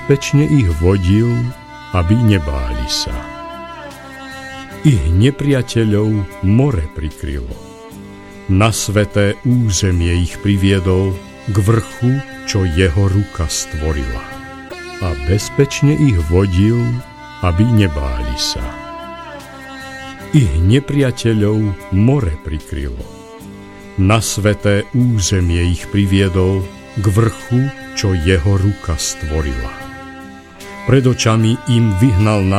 bezpečne ich vodil, aby nebáli sa. Ich nepriateľov more prikrylo. Na sveté územie ich priviedol k vrchu, čo jeho ruka stvorila. A bezpečne ich vodil, aby nebáli sa. Ich nepriateľov more prikrylo. Na sveté územie ich priviedol k vrchu, čo jeho ruka stvorila. Pred očami im vyhnal